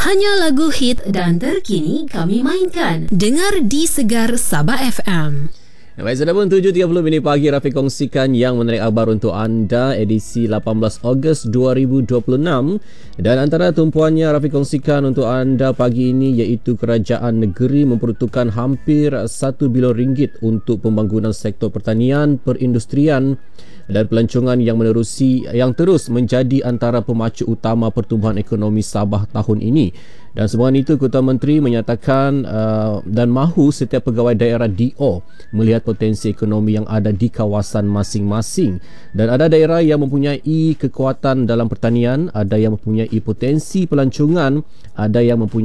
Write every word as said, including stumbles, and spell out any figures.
Hanya lagu hit dan terkini kami mainkan. Dengar di Segar Sabah F M. Baik, sudah pun tujuh tiga puluh minit pagi, Rafiq kongsikan yang menarik khabar untuk anda edisi lapan belas Ogos dua ribu dua puluh enam. Dan antara tumpuannya Rafiq kongsikan untuk anda pagi ini iaitu kerajaan negeri memperuntukkan hampir satu bilion ringgit untuk pembangunan sektor pertanian, perindustrian dan pelancongan yang menerusi yang terus menjadi antara pemacu utama pertumbuhan ekonomi Sabah tahun ini. Dan semua itu Ketua Menteri menyatakan uh, dan mahu setiap pegawai daerah D O melihat potensi ekonomi yang ada di kawasan masing-masing. Dan ada daerah yang mempunyai kekuatan dalam pertanian, ada yang mempunyai potensi pelancongan, ada yang mempunyai